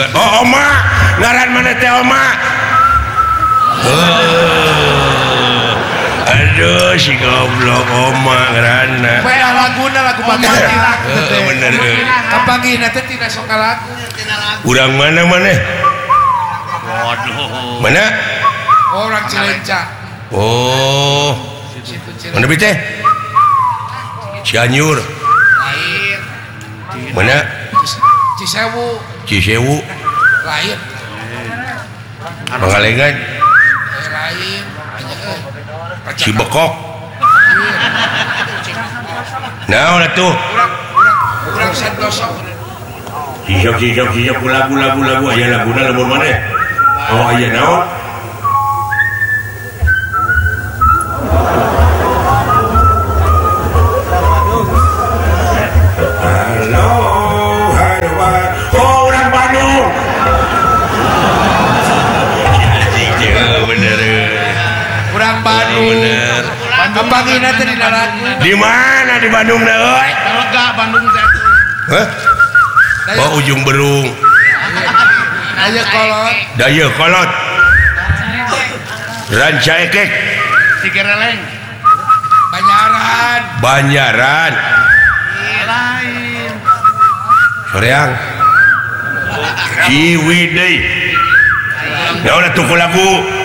Oh Oma ngaran mana teh Oma. Aduh si goblok Oma ngaranna. Bae laguna lagu Bapakji lah. Bener. Kapangih teh tina sok lagu. Urang mana maneh? Waduh. Mana? Orang Cilencah. Oh. Mana bi teh? Cianjur. Lain. Mana? Cisewu. Cisewu. Lain. Pangalengan. Lain. Cibekok. Nah, udah tuh. Urang Santoso. Sijok lagu aya laguna lamun maneh. Oh aya naon? Halo, oh urang Bandung. Bener. Urang Bandung. Bener. Kapangih teh dina lagu. Di mana di Bandung dah euy? Lega Bandung teh. Hah? Oh ujung Berung. Aya kolot. Daya kolot. Rancaekek. Cigereleng. Banyaran. Banjaran. Lain. Soreang. Ciwidey. Ya udah tuku lagu.